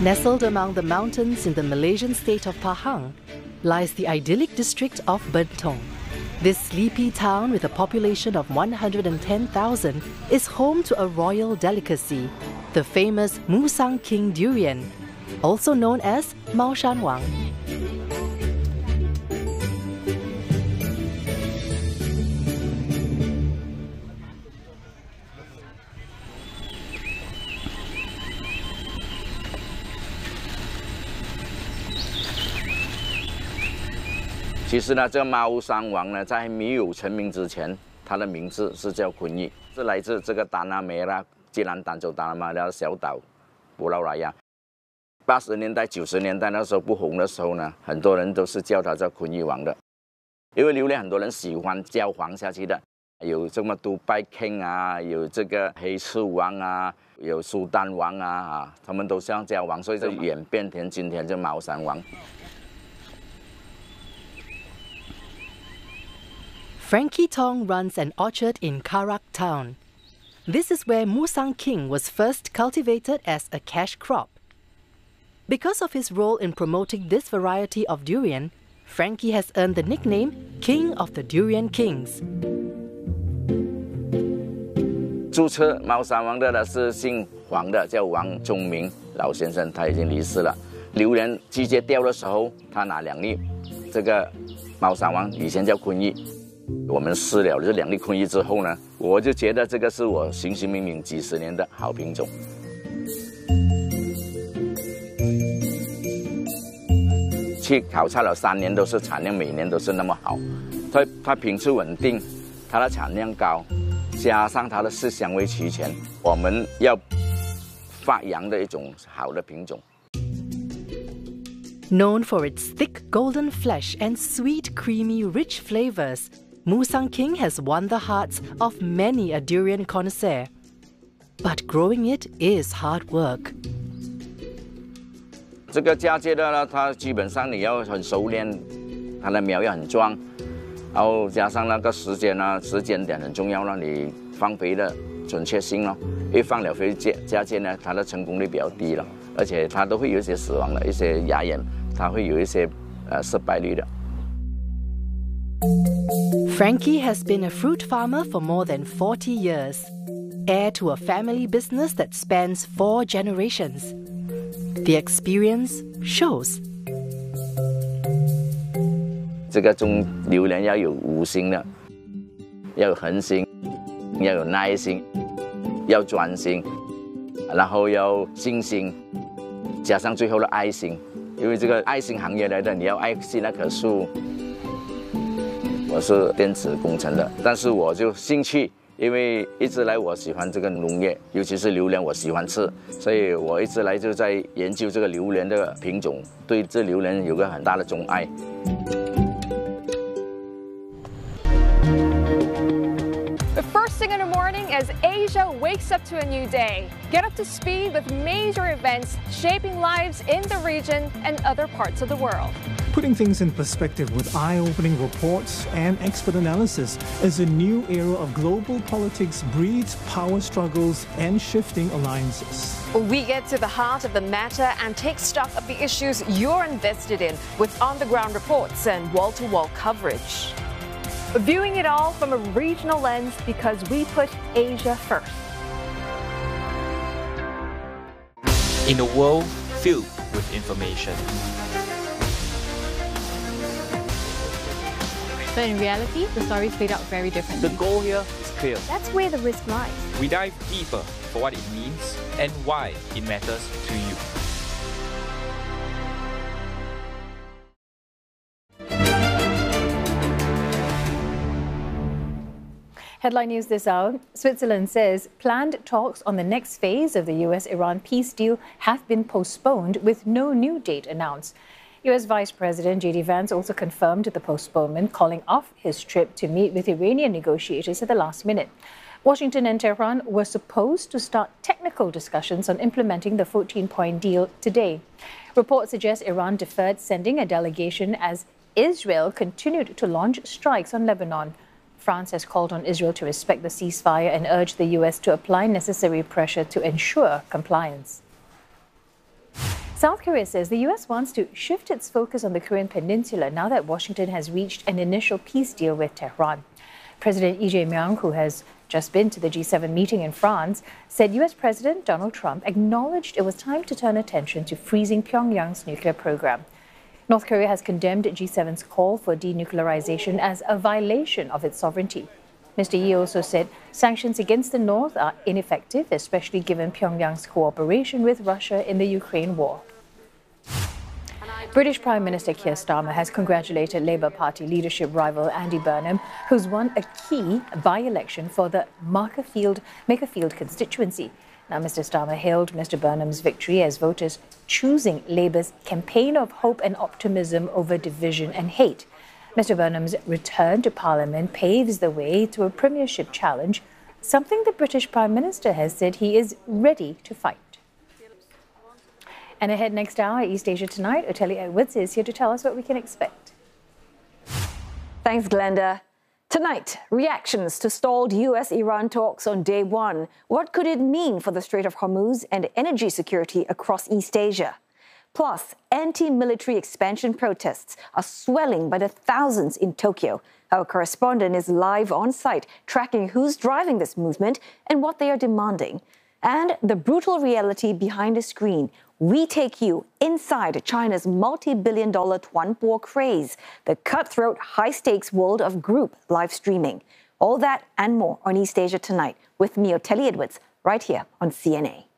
Nestled among the mountains in the Malaysian state of Pahang lies the idyllic district of Bentong. This sleepy town with a population of 110,000 is home to a royal delicacy, the famous Musang King durian, also known as Mao Shan Wang. 其实呢，这个猫山王呢，在没有成名之前，它的名字是叫昆邑，是来自这个达纳梅拉吉兰丹州达纳梅拉小岛布劳拉亚。80年代、90年代那时候不红的时候呢，很多人都是叫它叫昆邑王的，因为榴莲很多人喜欢叫黄下去的，有这么杜拜 King 啊，有这个黑翅王啊，有苏丹王啊，他们都这样叫王，所以就演变成今天就猫山王。 Frankie Tong runs an orchard in Karak town. This is where Musang King was first cultivated as a cash crop. Because of his role in promoting this variety of durian, Frankie has earned the nickname King of the Durian Kings. 注册猫山王的呢是姓黄的，叫王忠明老先生，他已经离世了。榴莲季节掉的时候，他拿2粒，这个猫山王以前叫昆邑。 我们试了这2粒昆邑之后呢，我就觉得这个是我寻寻觅觅几十年的好品种。去考察了3年，都是产量每年都是那么好，它品质稳定，它的产量高，加上它的色香味齐全，我们要发扬的一种好的品种。 Known for its thick golden flesh and sweet, creamy, rich flavors, Musang King has won the hearts of many a durian connoisseur. But growing it is hard work. 这个嫁接的呢，它基本上你要很熟练，它的苗要很壮，然后加上那个时间呢，时间点很重要了，你放肥的准确性咯。一放了肥嫁接呢，它的成功率比较低了，而且它都会有一些死亡的一些芽眼，它会有一些失败率的。 Frankie has been a fruit farmer for more than 40 years, heir to a family business that spans 4 generations. The experience shows. 这个种榴莲要有5心的，要有恒心，要有耐心，要专心，然后要信心，加上最后的爱心，因为这个爱心行业来的，你要爱惜那棵树。 我是电子工程的，但是我就兴趣，因为一直来我喜欢这个农业，尤其是榴莲，我喜欢吃，所以我一直来就在研究这个榴莲的品种，对这榴莲有个很大的钟爱。 The first thing in the morning as Asia wakes up to a new day. Get up to speed with major events shaping lives in the region and other parts of the world. Putting things in perspective with eye-opening reports and expert analysis as a new era of global politics breeds power struggles and shifting alliances. We get to the heart of the matter and take stock of the issues you're invested in with on-the-ground reports and wall-to-wall coverage. Viewing it all from a regional lens because we put Asia first. In a world filled with information. But in reality, the stories played out very differently. The goal here is clear. That's where the risk lies. We dive deeper for what it means and why it matters to you. Headline news this hour. Switzerland says planned talks on the next phase of the US-Iran peace deal have been postponed with no new date announced. US Vice President J.D. Vance also confirmed the postponement, calling off his trip to meet with Iranian negotiators at the last minute. Washington and Tehran were supposed to start technical discussions on implementing the 14-point deal today. Reports suggest Iran deferred sending a delegation as Israel continued to launch strikes on Lebanon. France has called on Israel to respect the ceasefire and urged the US to apply necessary pressure to ensure compliance. South Korea says the U.S. wants to shift its focus on the Korean peninsula now that Washington has reached an initial peace deal with Tehran. President Lee Jae-myung, who has just been to the G7 meeting in France, said U.S. President Donald Trump acknowledged it was time to turn attention to freezing Pyongyang's nuclear program. North Korea has condemned G7's call for denuclearization as a violation of its sovereignty. Mr. Yi also said sanctions against the North are ineffective, especially given Pyongyang's cooperation with Russia in the Ukraine war. British Prime Minister Keir Starmer has congratulated Labour Party leadership rival Andy Burnham, who's won a key by-election for the Makerfield constituency. Now, Mr. Starmer hailed Mr. Burnham's victory as voters choosing Labour's campaign of hope and optimism over division and hate. Mr. Burnham's return to Parliament paves the way to a premiership challenge, something the British Prime Minister has said he is ready to fight. And ahead next hour, East Asia Tonight, Ottilie Edwards is here to tell us what we can expect. Thanks, Glenda. Tonight, reactions to stalled US-Iran talks on day one. What could it mean for the Strait of Hormuz and energy security across East Asia? Plus, anti-military expansion protests are swelling by the thousands in Tokyo. Our correspondent is live on site, tracking who's driving this movement and what they are demanding. And the brutal reality behind the screen. We take you inside China's multi-billion-dollar Tuanpo craze, the cutthroat, high-stakes world of group live streaming. All that and more on East Asia Tonight with me, Ottilie Edwards, right here on CNA.